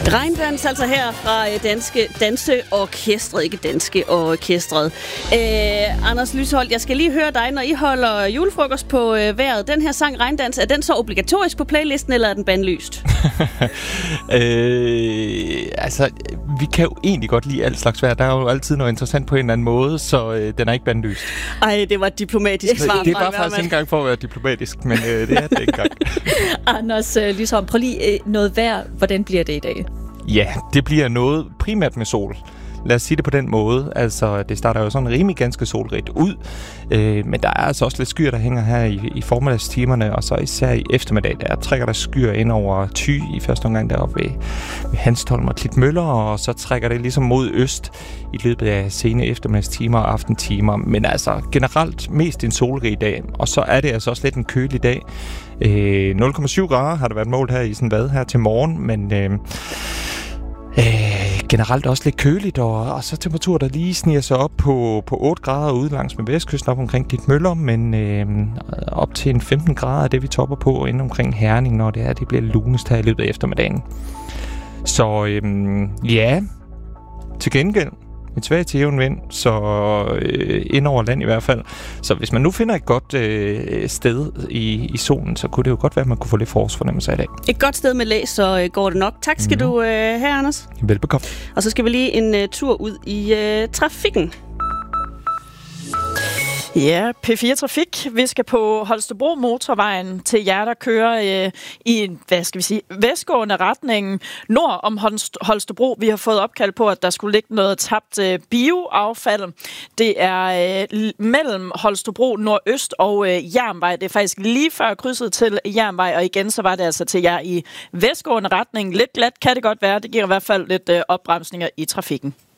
Regndans altså her fra Danske Danseorkestret, ikke Danske Orkestret. Anders Lysholt, jeg skal lige høre dig, når I holder julefrokost på vejret. Den her sang Regndans, er den så obligatorisk på playlisten, eller er den bandlyst? Altså, vi kan jo egentlig godt lide alt slags vejr. Der er jo altid noget interessant på en eller anden måde, så den er ikke bandlyst. Ej, det var et diplomatisk svar. Det var faktisk ikke engang for at være diplomatisk, men det er det ikke engang. Anders Lysholm, prøv lige noget vejr. Hvordan bliver det i dag? Ja, det bliver noget primært med sol. Lad os sige det på den måde. Altså, det starter jo sådan rimelig ganske solrigt ud. Men der er altså også lidt skyer, der hænger her i formiddagstimerne, og så især i eftermiddag, der trækker der skyer ind over Thy i første omgang deroppe ved Hanstholm og Klitmøller, og så trækker det ligesom mod øst i løbet af sene eftermiddagstimer og aftentimer. Men altså generelt mest en solrig dag, og så er det altså også lidt en kølig dag. 0,7 grader har der været målt her i sådan hvad her til morgen, men generelt også lidt køligt, og så temperatur, der lige sniger sig op på 8 grader ude langs med vestkysten op omkring Klitmøller, men op til en 15 grader er det, vi topper på inde omkring Herning, når det bliver lunest her i løbet af eftermiddagen. Så ja, til gengæld et svagt til jævn vind, så ind over land i hvert fald. Så hvis man nu finder et godt sted i solen, så kunne det jo godt være, at man kunne få lidt forårsfornemmelse af det. Et godt sted med læs, så går det nok. Tak skal du have, Anders. Velbekomme. Og så skal vi lige en tur ud i trafikken. Ja, P4 Trafik. Vi skal på Holstebro Motorvejen til jer, der kører i en, vestgående retning nord om Holstebro. Vi har fået opkald på, at der skulle ligge noget tabt bioaffald. Det er mellem Holstebro Nordøst og Jernvej. Det er faktisk lige før krydset til Jernvej, og igen så var det altså til jer i vestgående retning. Lidt glat kan det godt være. Det giver i hvert fald lidt opbremsninger i trafikken.